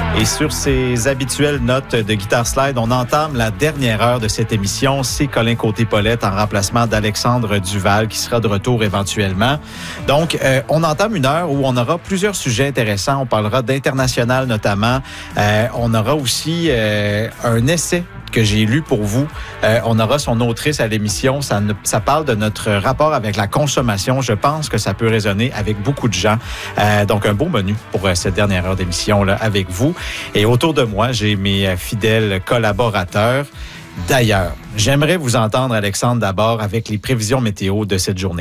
Et sur ces habituelles notes de Guitar Slide, on entame la dernière heure de cette émission. C'est Colin Côté-Paulette en remplacement d'Alexandre Duval qui sera de retour éventuellement. Donc, on entame une heure où on aura plusieurs sujets intéressants. On parlera d'international notamment. On aura aussi un essai que j'ai lu pour vous. On aura son autrice à l'émission. Ça parle de notre rapport avec la consommation. Je pense que ça peut résonner avec beaucoup de gens. Donc, un beau menu pour cette dernière heure d'émission là avec vous. Et autour de moi, j'ai mes fidèles collaborateurs. D'ailleurs, j'aimerais vous entendre, Alexandre, d'abord avec les prévisions météo de cette journée.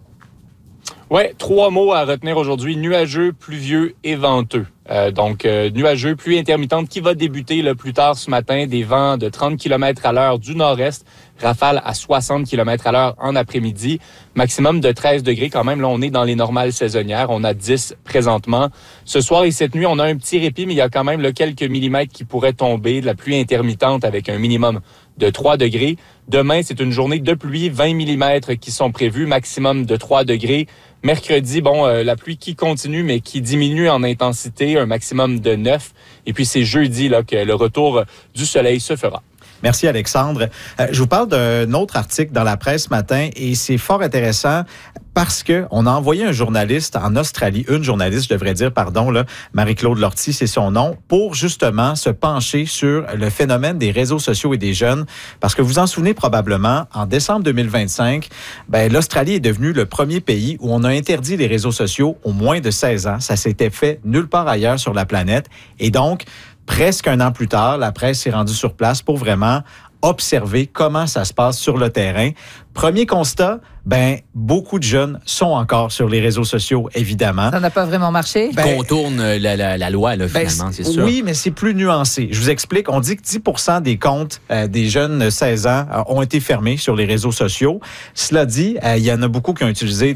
Oui, 3 mots à retenir aujourd'hui. Nuageux, pluvieux et venteux. Nuageux, pluie intermittente qui va débuter là, plus tard ce matin. Des vents de 30 km à l'heure du nord-est. Rafale à 60 km à l'heure en après-midi. Maximum de 13 degrés quand même. Là, on est dans les normales saisonnières. On a 10 présentement. Ce soir et cette nuit, on a un petit répit, mais il y a quand même là, quelques millimètres qui pourraient tomber. De la pluie intermittente avec un minimum de 3 degrés. Demain, c'est une journée de pluie. 20 mm qui sont prévus. Maximum de 3 degrés. Mercredi, la pluie qui continue, mais qui diminue en intensité. Un maximum de 9. Et puis, c'est jeudi là, que le retour du soleil se fera. Merci, Alexandre. Je vous parle d'un autre article dans la presse ce matin et c'est fort intéressant parce que on a envoyé un journaliste en Australie, une journaliste, je devrais dire, Marie-Claude Lortie, c'est son nom, pour justement se pencher sur le phénomène des réseaux sociaux et des jeunes. Parce que vous en souvenez probablement, en décembre 2025, l'Australie est devenue le premier pays où on a interdit les réseaux sociaux aux moins de 16 ans. Ça s'était fait nulle part ailleurs sur la planète. Et donc, presque un an plus tard, la presse s'est rendue sur place pour vraiment observer comment ça se passe sur le terrain. Premier constat, beaucoup de jeunes sont encore sur les réseaux sociaux, évidemment. Ça n'a pas vraiment marché? Contourne la loi, là, finalement, c'est sûr. Oui, mais c'est plus nuancé. Je vous explique. On dit que 10% des comptes des jeunes de 16 ans ont été fermés sur les réseaux sociaux. Cela dit, il y en a beaucoup qui ont utilisé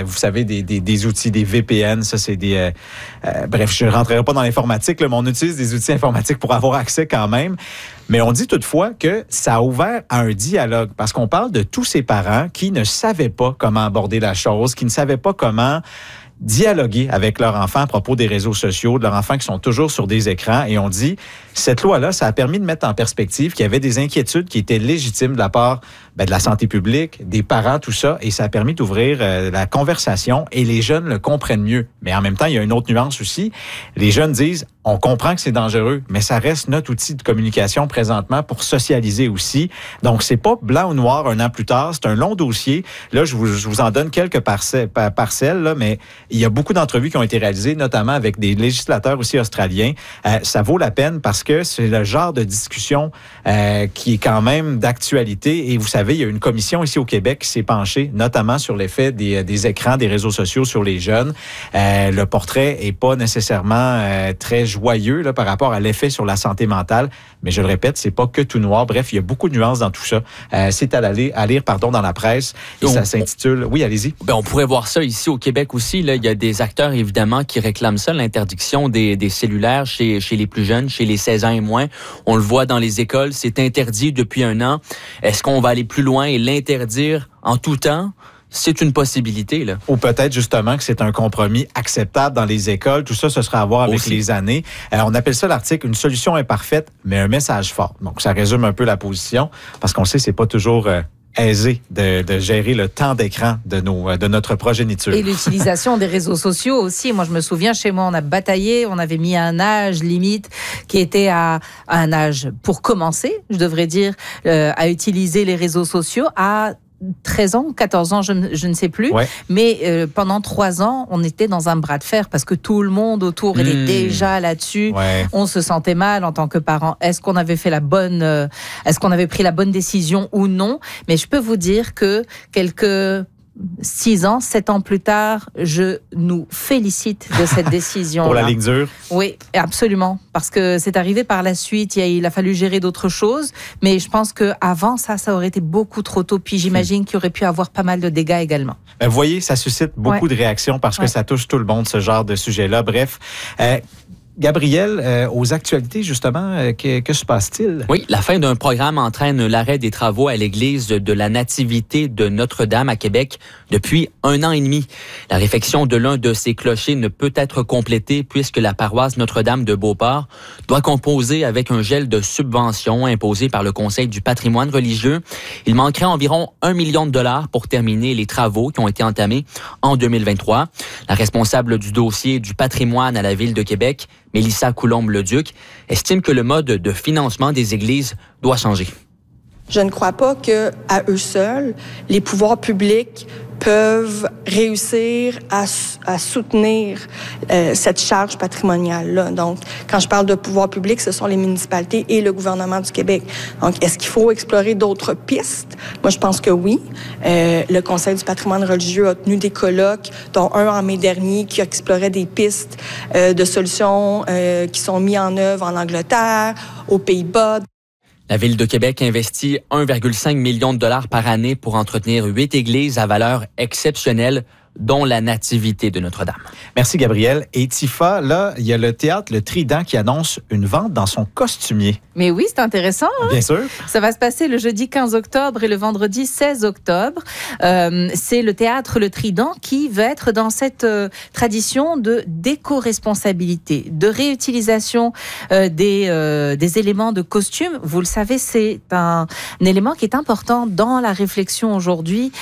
des outils, des VPN. Ça, c'est des... je ne rentrerai pas dans l'informatique, là, mais on utilise des outils informatiques pour avoir accès quand même. Mais on dit toutefois que ça a ouvert à un dialogue parce qu'on parle de tous ces parents qui ne savaient pas comment aborder la chose, qui ne savaient pas comment dialoguer avec leurs enfants à propos des réseaux sociaux, de leurs enfants qui sont toujours sur des écrans. Et on dit, cette loi-là, ça a permis de mettre en perspective qu'il y avait des inquiétudes qui étaient légitimes de la part de la santé publique, des parents, tout ça. Et ça a permis d'ouvrir la conversation et les jeunes le comprennent mieux. Mais en même temps, il y a une autre nuance aussi. Les jeunes disent, on comprend que c'est dangereux, mais ça reste notre outil de communication présentement pour socialiser aussi. Donc, c'est pas blanc ou noir un an plus tard. C'est un long dossier. Là, je vous en donne quelques parcelles, là, mais il y a beaucoup d'entrevues qui ont été réalisées, notamment avec des législateurs aussi australiens. Ça vaut la peine parce que c'est le genre de discussion qui est quand même d'actualité. Et vous savez, il y a une commission ici au Québec qui s'est penchée notamment sur l'effet des écrans, des réseaux sociaux sur les jeunes. Le portrait est pas nécessairement très joyeux là, par rapport à l'effet sur la santé mentale. Mais je le répète, c'est pas que tout noir. Bref, il y a beaucoup de nuances dans tout ça. C'est à lire dans la presse. Et ça s'intitule... Oui, allez-y. On pourrait voir ça ici au Québec aussi. Là. Il y a des acteurs, évidemment, qui réclament ça, l'interdiction des cellulaires chez les plus jeunes, chez les 16 ans et moins. On le voit dans les écoles, c'est interdit depuis 1 an. Est-ce qu'on va aller plus loin et l'interdire en tout temps? C'est une possibilité, là. Ou peut-être justement que c'est un compromis acceptable dans les écoles. Tout ça, ce sera à voir avec les années. On appelle ça l'article « Une solution imparfaite, mais un message fort ». Donc, ça résume un peu la position, parce qu'on sait que c'est pas toujours... aisé de gérer le temps d'écran de notre progéniture. Et l'utilisation des réseaux sociaux aussi. Moi, je me souviens, chez moi, on a bataillé, on avait mis un âge limite qui était à un âge pour commencer, je devrais dire, à utiliser les réseaux sociaux à 13 ans, 14 ans, je ne sais plus. Ouais. Mais pendant 3 ans, on était dans un bras de fer parce que tout le monde autour était déjà là-dessus. Ouais. On se sentait mal en tant que parent. Est-ce qu'on avait pris la bonne décision ou non? Mais je peux vous dire que quelques 6 ans, 7 ans plus tard, je nous félicite de cette décision. Pour la ligne dure? Oui, absolument. Parce que c'est arrivé par la suite, il a fallu gérer d'autres choses. Mais je pense qu'avant ça aurait été beaucoup trop tôt. Puis j'imagine qu'il y aurait pu avoir pas mal de dégâts également. Vous voyez, ça suscite beaucoup de réactions parce que ça touche tout le monde, ce genre de sujet-là. Bref, Gabriel, aux actualités, justement, que se passe-t-il? Oui, la fin d'un programme entraîne l'arrêt des travaux à l'église de la Nativité de Notre-Dame à Québec depuis 1 an et demi. La réfection de l'un de ces clochers ne peut être complétée puisque la paroisse Notre-Dame de Beauport doit composer avec un gel de subventions imposé par le Conseil du patrimoine religieux. Il manquerait environ 1 million de dollars pour terminer les travaux qui ont été entamés en 2023. La responsable du dossier du patrimoine à la Ville de Québec, Mélissa Coulombe-Leduc, estime que le mode de financement des églises doit changer. Je ne crois pas qu'à eux seuls, les pouvoirs publics peuvent réussir à soutenir cette charge patrimoniale-là. Donc, quand je parle de pouvoir public, ce sont les municipalités et le gouvernement du Québec. Donc, est-ce qu'il faut explorer d'autres pistes? Moi, je pense que oui. Le Conseil du patrimoine religieux a tenu des colloques, dont un en mai dernier, qui explorait des pistes de solutions qui sont mises en œuvre en Angleterre, aux Pays-Bas. La Ville de Québec investit 1,5 million de dollars par année pour entretenir 8 églises à valeur exceptionnelle, dont la Nativité de Notre-Dame. Merci, Gabriel. Et Tifa, là, il y a le théâtre Le Trident qui annonce une vente dans son costumier. Mais oui, c'est intéressant. Hein? Bien sûr. Ça va se passer le jeudi 15 octobre et le vendredi 16 octobre. C'est le théâtre Le Trident qui va être dans cette tradition de d'éco-responsabilité, de réutilisation des éléments de costume. Vous le savez, c'est un élément qui est important dans la réflexion aujourd'hui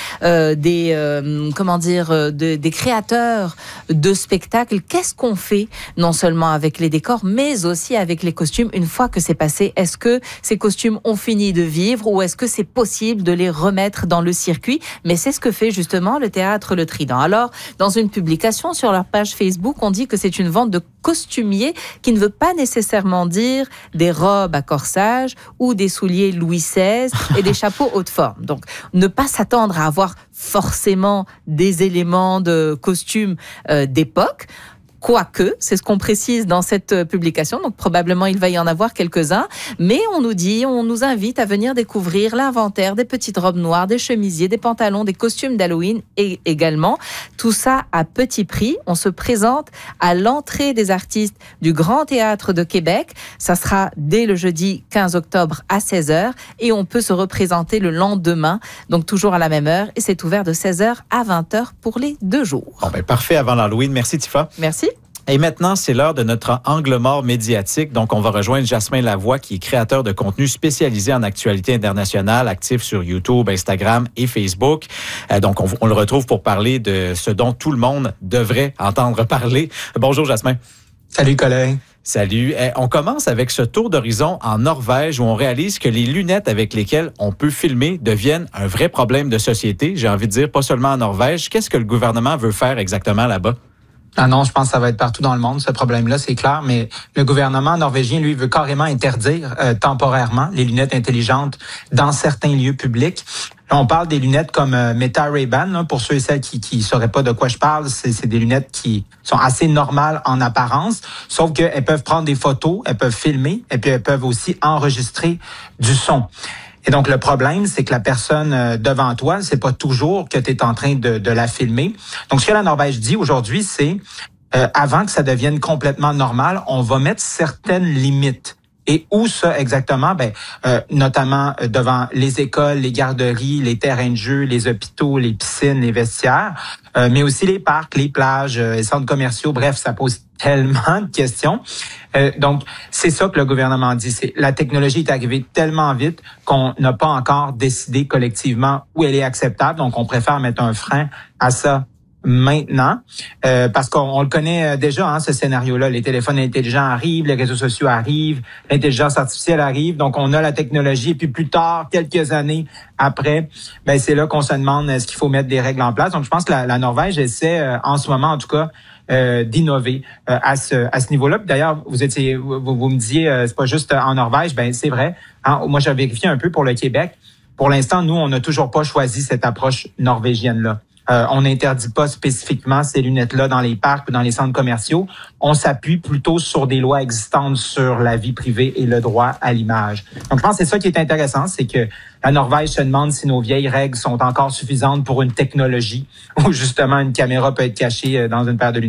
des créateurs de spectacles. Qu'est-ce qu'on fait non seulement avec les décors, mais aussi avec les costumes une fois que c'est passé? Est-ce que ces costumes ont fini de vivre ou est-ce que c'est possible de les remettre dans le circuit? Mais c'est ce que fait justement le théâtre Le Trident. Alors, dans une publication sur leur page Facebook, on dit que c'est une vente de costumier qui ne veut pas nécessairement dire des robes à corsage ou des souliers Louis XVI et des chapeaux haute forme. Donc, ne pas s'attendre à avoir forcément des éléments de costume d'époque. Quoique, c'est ce qu'on précise dans cette publication, donc probablement il va y en avoir quelques-uns, mais on nous invite à venir découvrir l'inventaire des petites robes noires, des chemisiers, des pantalons, des costumes d'Halloween et également tout ça à petit prix. On se présente à l'entrée des artistes du Grand Théâtre de Québec. Ça sera dès le jeudi 15 octobre à 16h et on peut se représenter le lendemain, donc toujours à la même heure et c'est ouvert de 16h à 20h pour les 2 jours. Bon, ben, parfait avant l'Halloween. Merci, Tifa. Merci. Et maintenant, c'est l'heure de notre angle mort médiatique. Donc, on va rejoindre Jasmin Lavoie, qui est créateur de contenu spécialisé en actualité internationale, actif sur YouTube, Instagram et Facebook. Donc, on le retrouve pour parler de ce dont tout le monde devrait entendre parler. Bonjour, Jasmin. Salut, collègue. Salut. On commence avec ce tour d'horizon en Norvège où on réalise que les lunettes avec lesquelles on peut filmer deviennent un vrai problème de société. J'ai envie de dire, pas seulement en Norvège. Qu'est-ce que le gouvernement veut faire exactement là-bas? Ah non, je pense que ça va être partout dans le monde, ce problème-là, c'est clair, mais le gouvernement norvégien, lui, veut carrément interdire temporairement les lunettes intelligentes dans certains lieux publics. Là, on parle des lunettes comme Meta Ray-Ban, là, pour ceux et celles qui sauraient pas de quoi je parle, c'est des lunettes qui sont assez normales en apparence, sauf qu'elles peuvent prendre des photos, elles peuvent filmer, et puis elles peuvent aussi enregistrer du son. Et donc, le problème, c'est que la personne devant toi, c'est pas toujours que tu es en train de la filmer. Donc, ce que la Norvège dit aujourd'hui, c'est avant que ça devienne complètement normal, on va mettre certaines limites. Et où ça exactement? Notamment devant les écoles, les garderies, les terrains de jeu, les hôpitaux, les piscines, les vestiaires, mais aussi les parcs, les plages, les centres commerciaux. Bref, ça pose tellement de questions. Donc, c'est ça que le gouvernement dit. C'est la technologie est arrivée tellement vite qu'on n'a pas encore décidé collectivement où elle est acceptable. Donc, on préfère mettre un frein à ça maintenant, parce qu'on le connaît déjà, hein, ce scénario-là. Les téléphones intelligents arrivent, les réseaux sociaux arrivent, l'intelligence artificielle arrive, donc on a la technologie. Et puis plus tard, quelques années après, c'est là qu'on se demande est-ce qu'il faut mettre des règles en place. Donc je pense que la Norvège essaie, en ce moment en tout cas, d'innover à ce niveau-là. Puis d'ailleurs, vous me disiez, c'est pas juste en Norvège, c'est vrai. Hein, moi, j'ai vérifié un peu pour le Québec. Pour l'instant, nous, on n'a toujours pas choisi cette approche norvégienne-là. On n'interdit pas spécifiquement ces lunettes-là dans les parcs ou dans les centres commerciaux. On s'appuie plutôt sur des lois existantes sur la vie privée et le droit à l'image. Donc, je pense que c'est ça qui est intéressant, c'est que la Norvège se demande si nos vieilles règles sont encore suffisantes pour une technologie où justement une caméra peut être cachée dans une paire de lunettes.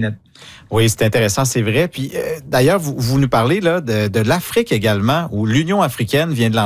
Oui, c'est intéressant, c'est vrai. Puis d'ailleurs, vous nous parlez là de l'Afrique également, où l'Union africaine vient de